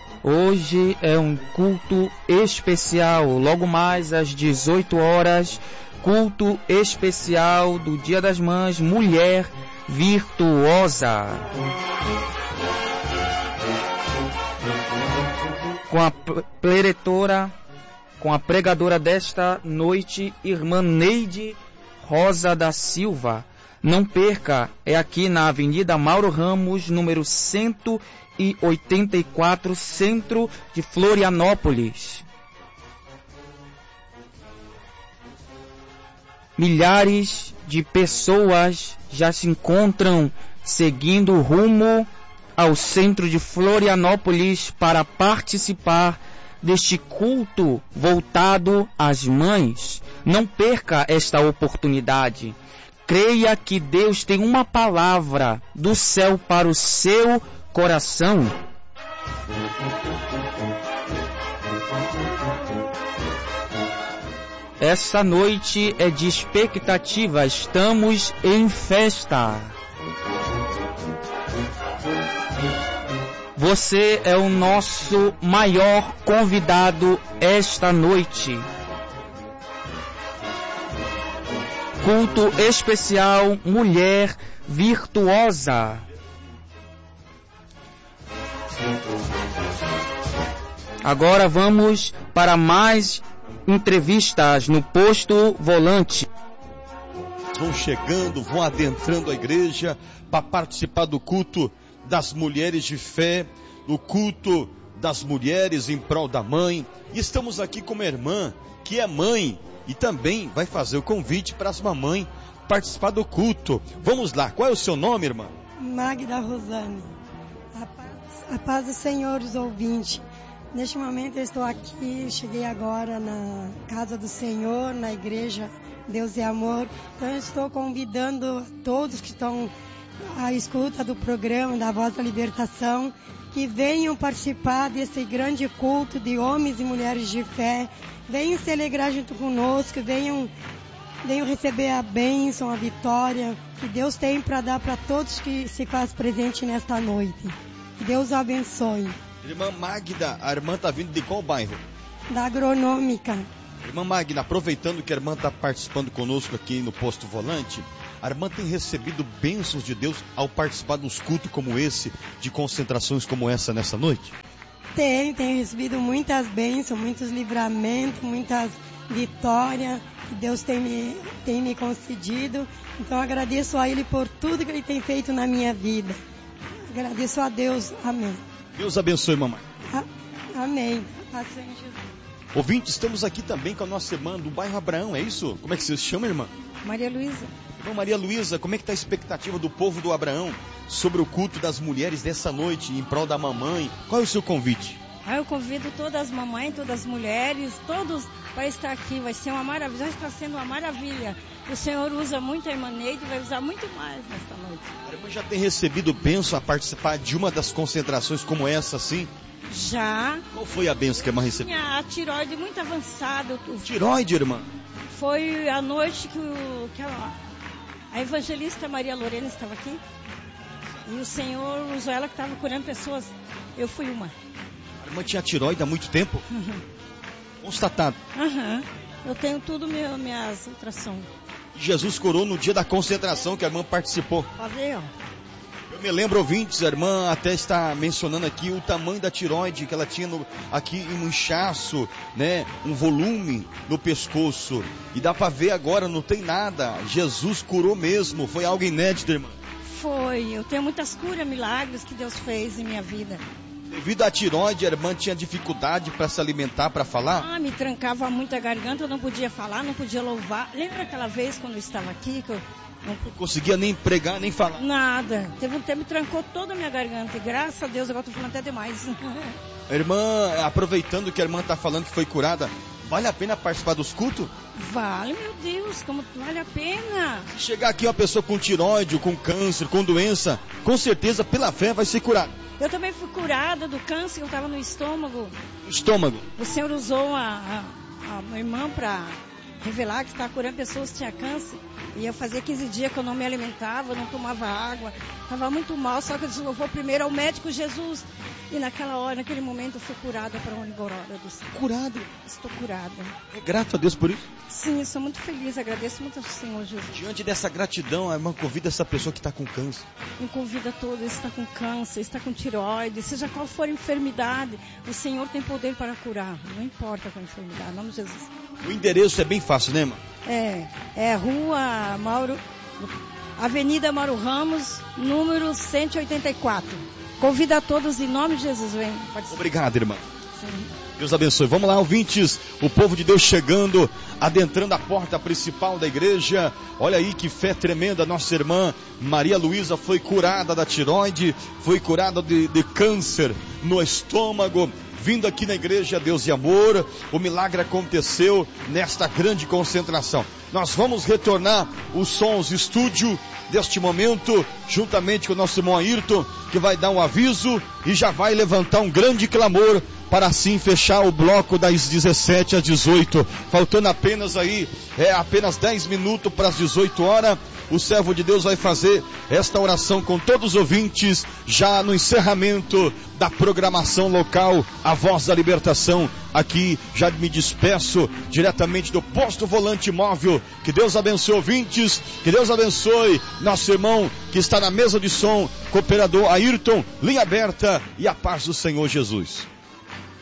Hoje é um culto especial, logo mais às 18 horas, culto especial do Dia das Mães, Mulher Virtuosa. Com a preletora, com a pregadora desta noite, irmã Neide Rosa da Silva. Não perca, é aqui na Avenida Mauro Ramos, número 184, centro de Florianópolis. Milhares de pessoas já se encontram seguindo rumo ao centro de Florianópolis para participar deste culto voltado às mães. Não perca esta oportunidade. Creia que Deus tem uma palavra do céu para o seu coração. Essa noite é de expectativa, estamos em festa. Você é o nosso maior convidado esta noite. Culto especial Mulher Virtuosa. Agora vamos para mais entrevistas no Posto Volante. Vão chegando, vão adentrando a igreja para participar do culto das mulheres de fé, do culto das mulheres em prol da mãe. E estamos aqui com uma irmã que é mãe e também vai fazer o convite para as mamães participar do culto. Vamos lá, qual é o seu nome, irmã? Magda Rosane. A paz do Senhor, os ouvintes. Neste momento eu estou aqui, cheguei agora na casa do Senhor, na igreja Deus é Amor. Então eu estou convidando todos que estão à escuta do programa da Voz da Libertação, que venham participar desse grande culto de homens e mulheres de fé. Venham se alegrar junto conosco, venham receber a bênção, a vitória que Deus tem para dar para todos que se faz presente nesta noite. Que Deus o abençoe. Irmã Magda, a irmã está vindo de qual bairro? Da Agronômica. Irmã Magda, aproveitando que a irmã está participando conosco aqui no Posto Volante, a irmã tem recebido bênçãos de Deus ao participar dos cultos como esse, de concentrações como essa nessa noite? Tenho recebido muitas bênçãos, muitos livramentos, muitas vitórias que Deus tem me concedido. Então agradeço a Ele por tudo que Ele tem feito na minha vida. Agradeço a Deus. Amém. Deus abençoe, mamãe. Amém. Paz em Jesus. Ouvinte, estamos aqui também com a nossa irmã do bairro Abraão, é isso? Como é que você se chama, irmã? Maria Luísa. Irmã Maria Luísa, como é que está a expectativa do povo do Abraão sobre o culto das mulheres dessa noite, em prol da mamãe? Qual é o seu convite? Eu convido todas as mamães, todas as mulheres, todos para estar aqui. Vai ser uma maravilha, já está sendo uma maravilha. O Senhor usa muito a irmã Neide e vai usar muito mais nesta noite. A irmã já tem recebido bênção a participar de uma das concentrações como essa, assim? Já. Qual foi a bênção que a irmã recebeu? Tinha a tireoide muito avançada. Tireoide, irmã? Foi a noite que a evangelista Maria Lorena estava aqui. E o Senhor usou ela que estava curando pessoas. Eu fui uma. A irmã tinha tireoide há muito tempo? Uhum. Constatado? Uhum. Eu tenho tudo minhas ultrassons. Jesus curou no dia da concentração que a irmã participou. Pode ver, ó. Eu me lembro, ouvintes, a irmã até está mencionando aqui o tamanho da tireoide que ela tinha aqui um inchaço, né? Um volume no pescoço. E dá para ver agora, não tem nada. Jesus curou mesmo. Foi algo inédito, irmã. Foi. Eu tenho muitas curas, milagres que Deus fez em minha vida. Devido à tireoide, a irmã tinha dificuldade para se alimentar, para falar? Me trancava muito a garganta, eu não podia falar, não podia louvar. Lembra aquela vez quando eu estava aqui, que eu não conseguia nem pregar, nem falar? Nada. Teve um tempo que trancou toda a minha garganta. E graças a Deus, agora estou falando até demais. A irmã, aproveitando que a irmã está falando que foi curada, vale a pena participar dos cultos? Vale, meu Deus, como vale a pena. Se chegar aqui uma pessoa com tireoide, com câncer, com doença, com certeza, pela fé, vai ser curada. Eu também fui curada do câncer que eu estava no estômago. Estômago? O Senhor usou a minha irmã para revelar que está curando pessoas que tinham câncer. E eu fazia 15 dias que eu não me alimentava, não tomava água, estava muito mal, só que eu disse, eu vou primeiro ao médico Jesus. E naquela hora, naquele momento, eu fui curada para uma glória do Senhor. Curado? Estou curada. É grato a Deus por isso? Sim, eu sou muito feliz, agradeço muito ao Senhor Jesus. Diante dessa gratidão, a irmã convida essa pessoa que está com câncer. Me convida a todos, está com câncer, está com tireoide, seja qual for a enfermidade, o Senhor tem poder para curar, não importa qual enfermidade, em nome de Jesus. O endereço é bem fácil, né, irmã? É Rua Mauro, Avenida Mauro Ramos, número 184. Convido a todos em nome de Jesus, vem participar. Obrigado, irmã. Sim. Deus abençoe. Vamos lá, ouvintes, o povo de Deus chegando, adentrando a porta principal da igreja. Olha aí que fé tremenda. Nossa irmã Maria Luísa foi curada da tireoide, foi curada de câncer no estômago. Vindo aqui na igreja Deus e Amor, o milagre aconteceu nesta grande concentração. Nós vamos retornar os sons estúdio deste momento, juntamente com o nosso irmão Ayrton, que vai dar um aviso e já vai levantar um grande clamor para assim fechar o bloco das 17 às 18. Faltando apenas apenas 10 minutos para as 18 horas. O servo de Deus vai fazer esta oração com todos os ouvintes, já no encerramento da programação local, a Voz da Libertação. Aqui já me despeço diretamente do Posto Volante Móvel. Que Deus abençoe ouvintes, que Deus abençoe nosso irmão que está na mesa de som, cooperador Ayrton, linha aberta, e a paz do Senhor Jesus.